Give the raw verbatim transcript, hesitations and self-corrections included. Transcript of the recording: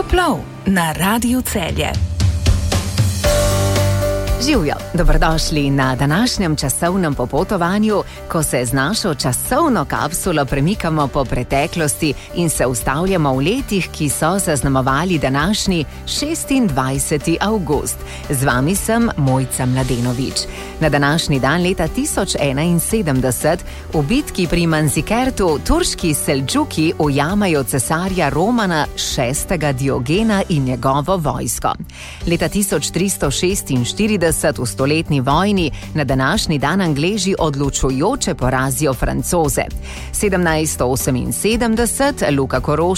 Plov na Radiu Celje. Živjo, dobrodošli na današnjem časovnem popotovanju, ko se z našo časovno kapsulo premikamo po preteklosti in se ustavljamo v letih, ki so zaznamovali današnji šestindvajseti avgust. Z vami sem Mojca Mladenovič. Na današnji dan leta tisoč enainsedemdeset v bitki pri Manzikertu turški Seldžuki ujamajo cesarja Romana šestega Diogena in njegovo vojsko. Leta tisoč tristo šestinštirideset v stoletni vojni na današnji dan Angleži odločujoče porazijo Francoze. sedemnajststo oseminsedemdeset Luka Koroš